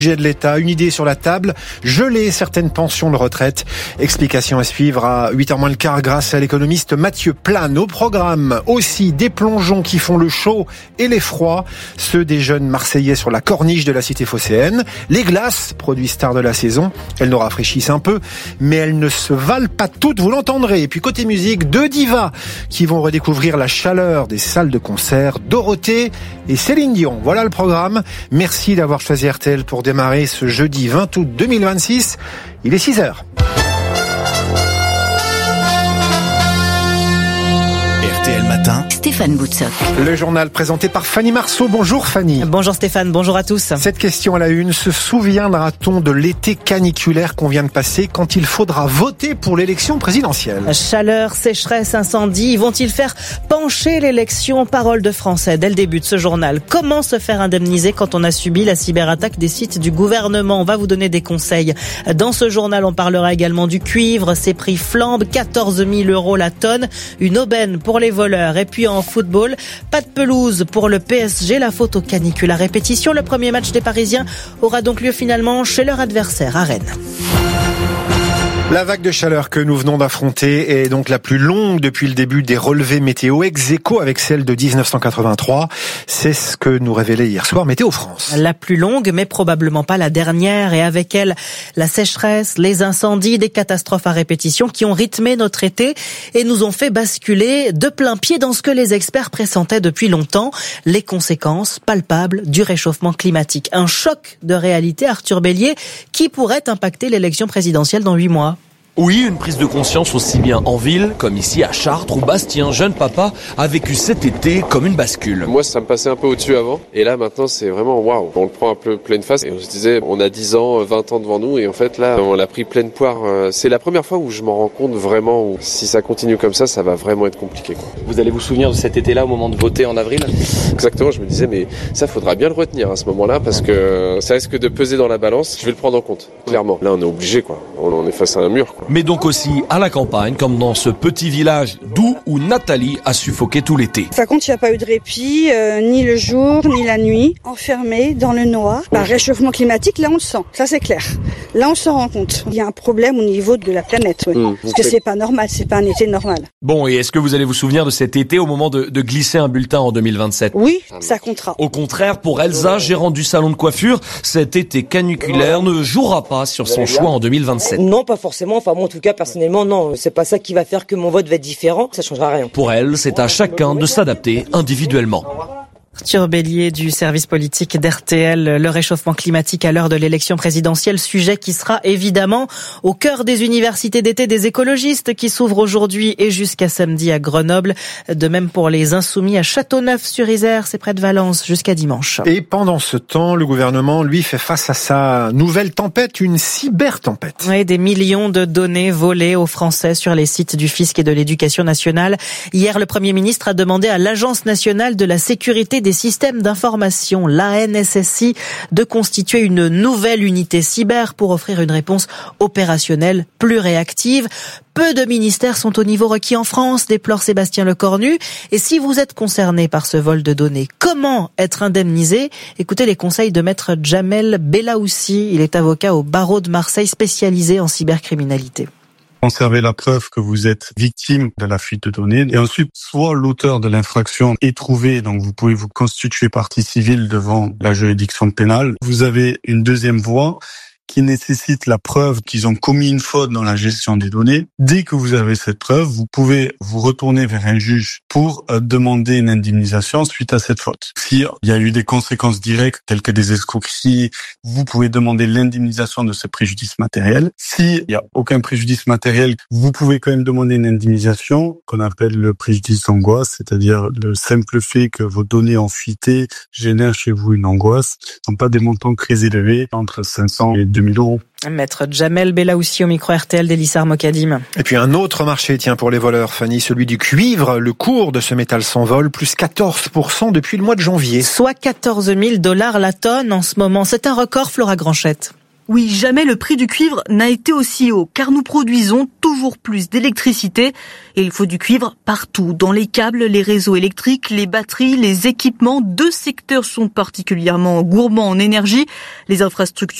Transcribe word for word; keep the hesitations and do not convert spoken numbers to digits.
Budget de l'État, une idée sur la table, geler certaines pensions de retraite. Explication à suivre à huit heures moins le quart grâce à l'économiste Mathieu Plane. Au programme aussi des plongeons qui font le chaud et l'effroi, ceux des jeunes Marseillais sur la corniche de la cité phocéenne. Les glaces, produit star de la saison, elles nous rafraîchissent un peu, mais elles ne se valent pas toutes, vous l'entendrez. Et puis côté musique, deux divas qui vont redécouvrir la chaleur des salles de concert, Dorothée et Céline Dion. Voilà le programme. Merci d'avoir choisi R T L pour démarrer ce jeudi vingt août deux mille vingt-six. Il est six heures. R T L Matin, Stéphane Boutsock. Le journal présenté par Fanny Marceau. Bonjour Fanny. Bonjour Stéphane, bonjour à tous. Cette question à la une, se souviendra-t-on de l'été caniculaire qu'on vient de passer quand il faudra voter pour l'élection présidentielle ? Chaleur, sécheresse, incendie, vont-ils faire pencher l'élection ? Parole de Français dès le début de ce journal. Comment se faire indemniser quand on a subi la cyberattaque des sites du gouvernement ? On va vous donner des conseils. Dans ce journal, on parlera également du cuivre. Ses prix flambent, quatorze mille euros la tonne. Une aubaine pour les voleurs. Et puis en football, pas de pelouse pour le P S G. La faute au canicule à répétition. Le premier match des Parisiens aura donc lieu finalement chez leur adversaire à Rennes. La vague de chaleur que nous venons d'affronter est donc la plus longue depuis le début des relevés météo, ex aequo avec celle de dix-neuf cent quatre-vingt-trois. C'est ce que nous révélait hier soir Météo France. La plus longue, mais probablement pas la dernière. Et avec elle, la sécheresse, les incendies, des catastrophes à répétition qui ont rythmé notre été et nous ont fait basculer de plein pied dans ce que les experts pressentaient depuis longtemps, les conséquences palpables du réchauffement climatique. Un choc de réalité, Arthur Bélier, qui pourrait impacter l'élection présidentielle dans huit mois. Oui, une prise de conscience aussi bien en ville, comme ici à Chartres, où Bastien, jeune papa, a vécu cet été comme une bascule. Moi, ça me passait un peu au-dessus avant, et là, maintenant, c'est vraiment waouh. On le prend un peu pleine face, et on se disait, on a dix ans, vingt ans devant nous, et en fait, là, on l'a pris pleine poire. C'est la première fois où je m'en rends compte vraiment, où si ça continue comme ça, ça va vraiment être compliqué, quoi. Vous allez vous souvenir de cet été-là au moment de voter en avril ? Exactement, je me disais, mais ça, faudra bien le retenir à ce moment-là, parce que ça risque de peser dans la balance. Je vais le prendre en compte, clairement. Là, on est obligé, quoi. On est face à un mur, quoi. Mais donc aussi à la campagne, comme dans ce petit village d'où où Nathalie a suffoqué tout l'été. Par contre, il n'y a pas eu de répit, euh, ni le jour, ni la nuit, enfermé dans le noir. Par réchauffement climatique, là on le sent, ça c'est clair. Là on s'en rend compte. Il y a un problème au niveau de la planète, oui. Mmh, parce que c'est pas normal, c'est pas un été normal. Bon, et est-ce que vous allez vous souvenir de cet été au moment de, de glisser un bulletin en deux mille vingt-sept ? Oui, ça comptera. Au contraire, pour Elsa, gérante du salon de coiffure, cet été caniculaire ne jouera pas sur son choix en deux mille vingt-sept. Non, pas forcément. Enfin, moi, en tout cas, personnellement, non. C'est pas ça qui va faire que mon vote va être différent. Ça changera rien. Pour elle, c'est à chacun de s'adapter individuellement. Arthur Bélier du service politique d'R T L, le réchauffement climatique à l'heure de l'élection présidentielle, sujet qui sera évidemment au cœur des universités d'été des écologistes qui s'ouvrent aujourd'hui et jusqu'à samedi à Grenoble. De même pour les insoumis à Châteauneuf-sur-Isère, c'est près de Valence, jusqu'à dimanche. Et pendant ce temps, le gouvernement, lui, fait face à sa nouvelle tempête, une cyber-tempête. Oui, des millions de données volées aux Français sur les sites du fisc et de l'éducation nationale. Hier, le Premier ministre a demandé à l'Agence nationale de la sécurité des systèmes d'information, l'A N S S I, de constituer une nouvelle unité cyber pour offrir une réponse opérationnelle plus réactive. Peu de ministères sont au niveau requis en France, déplore Sébastien Lecornu. Et si vous êtes concerné par ce vol de données, comment être indemnisé ? Écoutez les conseils de maître Jamel Belaoussi. Il est avocat au barreau de Marseille spécialisé en cybercriminalité. Conserver la preuve que vous êtes victime de la fuite de données. Et ensuite, soit l'auteur de l'infraction est trouvé, donc vous pouvez vous constituer partie civile devant la juridiction pénale. Vous avez une deuxième voie qui nécessite la preuve qu'ils ont commis une faute dans la gestion des données. Dès que vous avez cette preuve, vous pouvez vous retourner vers un juge pour euh, demander une indemnisation suite à cette faute. S'il y a eu des conséquences directes telles que des escroqueries, vous pouvez demander l'indemnisation de ce préjudice matériel. S'il n'y a aucun préjudice matériel, vous pouvez quand même demander une indemnisation qu'on appelle le préjudice d'angoisse, c'est-à-dire le simple fait que vos données ont fuité génère chez vous une angoisse. Ce ne sont pas des montants très élevés, entre cinq cents et deux mille euros. Maître Jamel Belaoussi au micro R T L d'Elissar Mokadim. Et puis un autre marché, tiens, pour les voleurs, Fanny, celui du cuivre. Le cours de ce métal s'envole, plus quatorze pour cent depuis le mois de janvier. Soit quatorze mille dollars la tonne en ce moment. C'est un record, Flora Granchette. Oui, jamais le prix du cuivre n'a été aussi haut, car nous produisons toujours plus d'électricité et il faut du cuivre partout, dans les câbles, les réseaux électriques, les batteries, les équipements. Deux secteurs sont particulièrement gourmands en énergie, les infrastructures